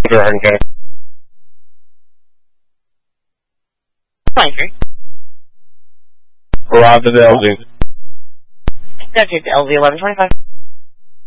Hardin County. 23. Arrived at the LZ. Go to the LZ 1125.